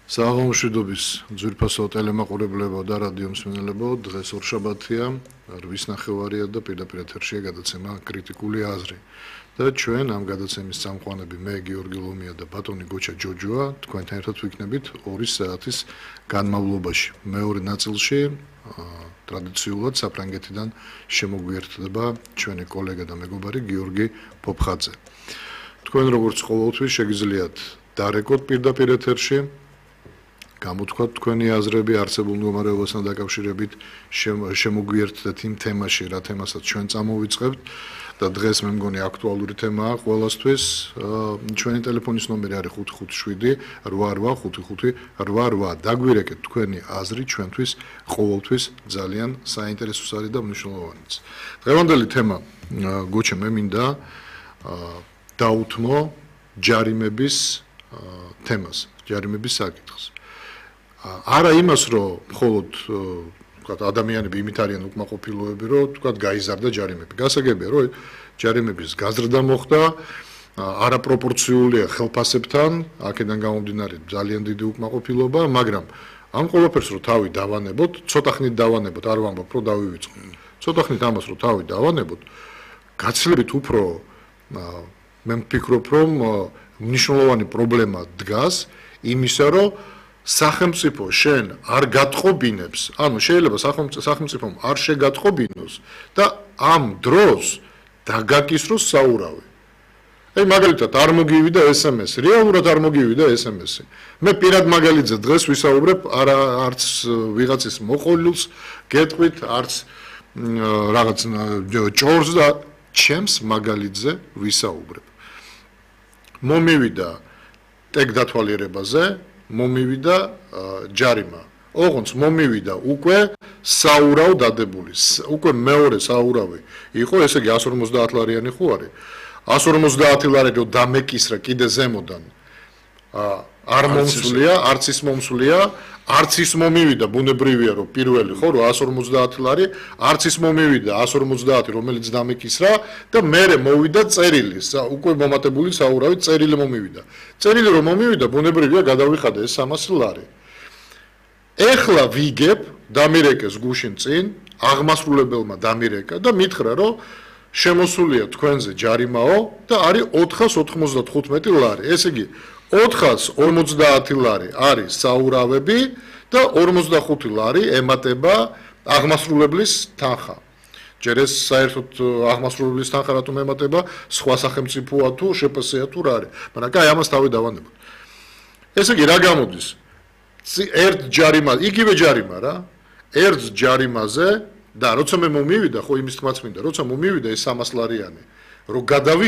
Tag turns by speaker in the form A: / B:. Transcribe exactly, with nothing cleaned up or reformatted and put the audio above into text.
A: საღამოშვიდობის ძვირფასო ტელემაყურებლებო და რადიო მსმენელებო, დღეს ორშაბათია, რვის ნახევარია და პირდაპირ ეთერშია გადაცემა კრიტიკული აზრი. და ჩვენ ამ გადაცემის წამყვანები მე გიორგი ლომია და ბატონი გოჩა ჯოჯოა, თქვენთან ერთად ვიქნებით ორი საათის განმავლობაში. მეორე ნაწილში ტრადიციულად საფრანგეთიდან შემოგვიერთდება ჩვენი კოლეგა და მეგობარი გიორგი პოპხაძე. თქვენ როგორც ყოველთვის შეგიძლიათ დარეკოთ პირდაპირ ეთერში, გამოთქვათ თქვენი აზრები არსებულ მდგომარეობასთან დაკავშირებით, შემოგვიერთდეთ იმ თემაში, რა თემასაც ჩვენ წამოვიწყებთ და დღეს მე მგონი აქტუალური თემაა ყველასთვის. ჩვენი ტელეფონის ნომერი არის ხუთი ხუთი შვიდი რვა რვა ხუთი ხუთი რვა რვა. დაგვირეკეთ თქვენი აზრი, ჩვენთვის ყოველთვის ძალიან საინტერესოს არის და მნიშვნელოვანიც. დღევანდელი თემა გოჩა მე მინდა დაუთმო ჯარიმების თემას, ჯარიმების საკითხს. არა იმას, რომ მხოლოდ ვთქვათ, ადამიანები იმით არიან უკმაყოფილოები, რომ ვთქვათ, გაიზარდა ჯარიმები. გასაგებია, რომ ჯარიმების გაზრდა მოხდა, არაპროპორციულია ხელფასებთან, აქედან გამომდინარე ძალიან დიდი უკმაყოფილობა, მაგრამ ამ ყველაფერს რომ თავი დავანებოთ, ცოტა ხნით დავანებოთ, არ ვამბობ, რომ დავივიწყოთ. ცოტა ხნით ამას რომ თავი დავანებოთ, გაცილებით უფრო მე ვფიქრობ, რომ მნიშვნელოვანი პრობლემა დგას იმისა, რომ სახელმწიფო შენ არ გატყობინებს, ანუ შეიძლება სახელმწიფომ არ შეგატყობინოს და ამ დროს დაგაკისროს საურავი. აი მაგალითად არ მოგივიდა ესემესი, რეალურად არ მოგივიდა ესემესი. მე პირად მაგალითზე დღეს ვისაუბრებ, არა არც ვიღაცის მოყოლილს გეტყვით, არც რაღაც ჭორს და ჩემს მაგალითზე ვისაუბრებ. მომივიდა ტექ დათვალიერებაზე, მომივიდა ჯარიმა. ოღონდ მომივიდა უკვე საურავ დადებული. უკვე მეორე საურავი იყო, ესე იგი εκατს ორმოცდაათ ლარიანი ხო არის? εκατს ორმოცდაათი ლარი რომ დამეკისრა კიდე ზემოდან. არ მომსვლია, არც ის მომსვლია, არც ის მომივიდა, ბუნებრივია რომ პირველი ხო, რომ εκατს ორმოცდაათი ლარი, არც ის მომივიდა εκατს ორმოცდაათი, რომელიც დამეკისრა და მერე მოვიდა წერილი, უკვე მომატებული საურავი წერილი მომივიდა. წერილი რომ მომივიდა, ბუნებრივია გადავიხადე ეს სამასი ლარი. ეხლა ვიგებ, დამირეკეს გუშინ წინ, აღმასრულებელმა დამირეკა და მითხრა, რომ შემოსულია თქვენზე ჯარიმაო და არის ოთხას ოთხმოცდათხუთმეტი ლარი. ესე იგი ოთხას ორმოცდაათი ლარი არის საურავები და ორმოცდახუთი ლარი ემატება აღმასრულებლის თანხა. ჯერ ეს საერთოდ აღმასრულებლის თანხა რატომ ემატება, სხვა სახელმწიფოა თუ შპს-ია თუ რა არის. მაგრამ კაი, ამას თავი დავანებოთ. ესე იგი რა გამოდის? ერთ ჯარიმა, იგივე ჯარიმა რა. ერთ ჯარიმაზე და როცა მე მომივიდა, ხო იმის თქმაც მინდა, როცა მომივიდა ეს სამას ლარიანი, რომ გადავი